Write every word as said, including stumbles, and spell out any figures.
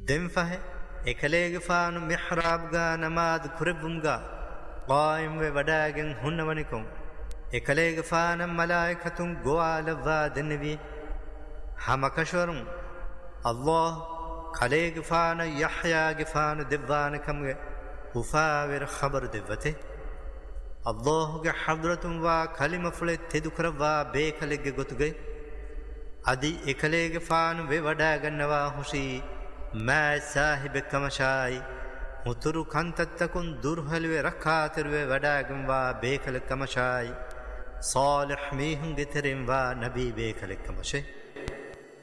دنفه එකලේග ෆානු මිහ්රාබ්ගා නමාද් කුරෙබ්බුම්ගා قائم وداغن هنونكم එකලේග ෆාන මලායිකතුන් ගෝාලවා දන්නවි හමකෂවරුන් අල්ලාහ් කලේග ෆාන යහ්යාග ෆාන දෙවානකම්ගේ උෆාවිර خبر දෙවතේ අල්ලාහ්ගේ හදරතුන් වා කලිම ෆුලෙ තෙදු කරවා බේකලෙග්ග ගොතුගේ අදි එකලේග ෆාන වේ වඩා ගන්නවා හුසි මා සාහිබ කමෂායි මුතුරු කන්තත්තකුන් දුර්හලුවේ රක්කාතරුවේ වඩාගම් වා බේකල කමෂායි صالح ميهم گترين وا نبي بيكلك مشي